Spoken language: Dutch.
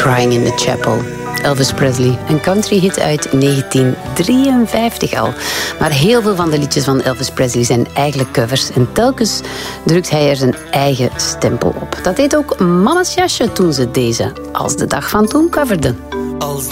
Crying in the Chapel. Elvis Presley, een countryhit uit 1953 al. Maar heel veel van de liedjes van Elvis Presley zijn eigenlijk covers. En telkens drukt hij er zijn eigen stempel op. Dat deed ook Mama's Jasje toen ze deze Als de dag van toen coverde.